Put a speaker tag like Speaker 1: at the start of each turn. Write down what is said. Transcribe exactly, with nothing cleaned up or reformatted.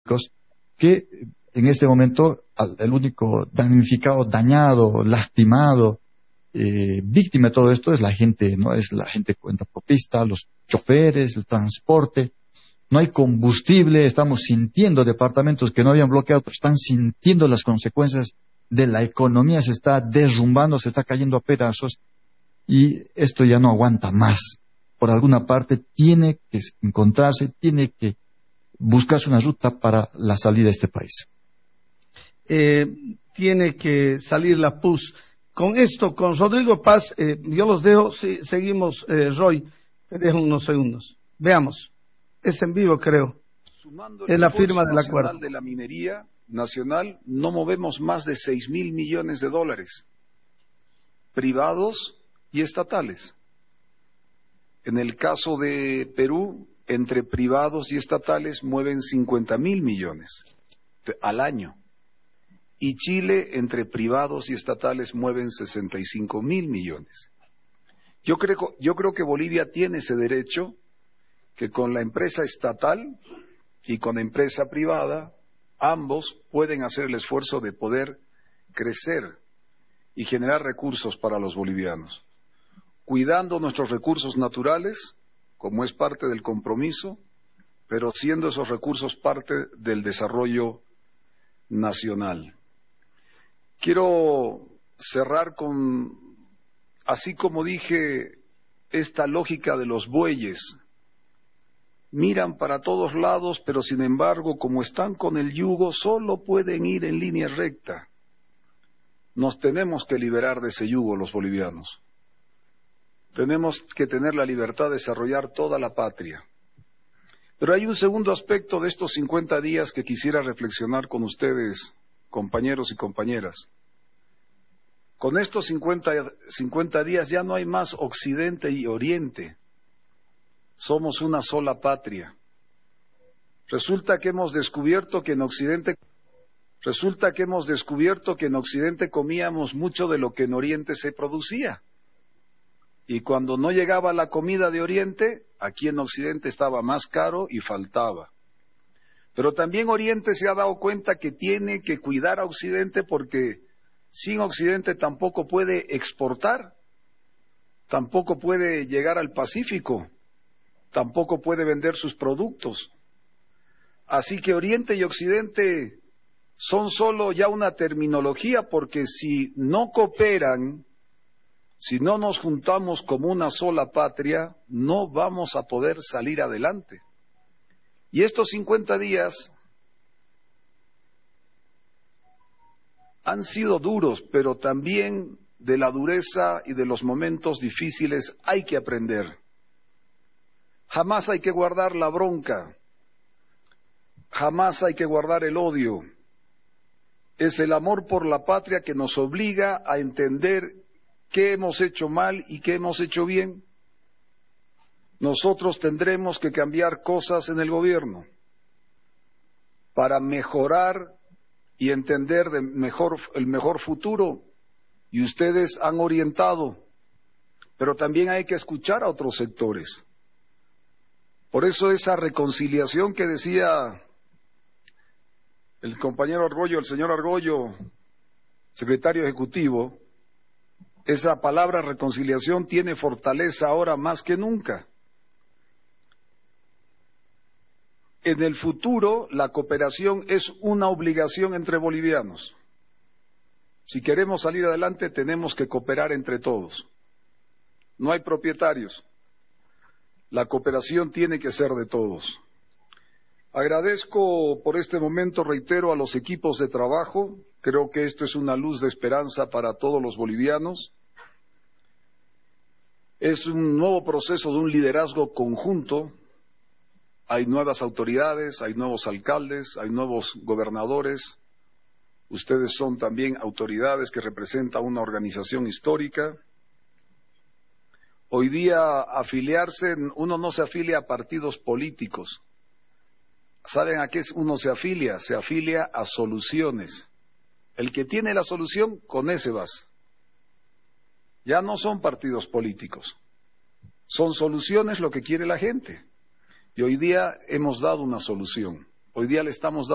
Speaker 1: que en este momento el único damnificado, dañado, lastimado, eh, víctima de todo esto es la gente, ¿no? Es la gente cuentapropista, los choferes, el transporte. No hay combustible, estamos sintiendo departamentos que no habían bloqueado, pero están sintiendo las consecuencias de la economía, se está derrumbando, se está cayendo a pedazos y esto ya no aguanta más. Por alguna parte tiene que encontrarse, tiene que buscarse una ruta para la salida de este país.
Speaker 2: Eh, tiene que salir la P U S. Con esto, con Rodrigo Paz, eh, yo los dejo, sí, seguimos, eh, Roy, te dejo unos segundos. Veamos, es en vivo creo,
Speaker 3: Sumando
Speaker 2: es la firma del acuerdo.
Speaker 3: De la minería nacional, no movemos más de seis mil millones de dólares, privados y estatales. En el caso de Perú, entre privados y estatales mueven cincuenta mil millones al año. Y Chile, entre privados y estatales, mueven sesenta y cinco mil millones. Yo creo, yo creo que Bolivia tiene ese derecho, que con la empresa estatal y con la empresa privada, ambos pueden hacer el esfuerzo de poder crecer y generar recursos para los bolivianos, cuidando nuestros recursos naturales, como es parte del compromiso, pero siendo esos recursos parte del desarrollo nacional. Quiero cerrar con, así como dije, esta lógica de los bueyes. Miran para todos lados, pero sin embargo, como están con el yugo, solo pueden ir en línea recta. Nos tenemos que liberar de ese yugo los bolivianos. Tenemos que tener la libertad de desarrollar toda la patria. Pero hay un segundo aspecto de estos cincuenta días que quisiera reflexionar con ustedes, compañeros y compañeras. Con estos cincuenta, cincuenta días ya no hay más Occidente y Oriente. Somos una sola patria. Resulta que hemos descubierto que en Occidente, resulta que hemos descubierto que en Occidente comíamos mucho de lo que en Oriente se producía. Y cuando no llegaba la comida de Oriente, aquí en Occidente estaba más caro y faltaba. Pero también Oriente se ha dado cuenta que tiene que cuidar a Occidente porque sin Occidente tampoco puede exportar, tampoco puede llegar al Pacífico, tampoco puede vender sus productos. Así que Oriente y Occidente son solo ya una terminología porque si no cooperan, si no nos juntamos como una sola patria, no vamos a poder salir adelante. Y estos cincuenta días han sido duros, pero también de la dureza y de los momentos difíciles hay que aprender. Jamás hay que guardar la bronca, jamás hay que guardar el odio. Es el amor por la patria que nos obliga a entender qué hemos hecho mal y qué hemos hecho bien. Nosotros tendremos que cambiar cosas en el gobierno para mejorar y entender de mejor, el mejor futuro. Y ustedes han orientado, pero también hay que escuchar a otros sectores. Por eso esa reconciliación que decía el compañero Argollo, el señor Argollo, secretario ejecutivo, esa palabra reconciliación tiene fortaleza ahora más que nunca. En el futuro, la cooperación es una obligación entre bolivianos. Si queremos salir adelante, tenemos que cooperar entre todos. No hay propietarios. La cooperación tiene que ser de todos. Agradezco por este momento, reitero, a los equipos de trabajo. Creo que esto es una luz de esperanza para todos los bolivianos. Es un nuevo proceso de un liderazgo conjunto. Hay nuevas autoridades, hay nuevos alcaldes, hay nuevos gobernadores. Ustedes son también autoridades que representan una organización histórica. Hoy día afiliarse, uno no se afilia a partidos políticos. ¿Saben a qué uno se afilia? Se afilia a soluciones. El que tiene la solución, con ese vas. Ya no son partidos políticos. Son soluciones lo que quiere la gente. Y hoy día hemos dado una solución. Hoy día le estamos dando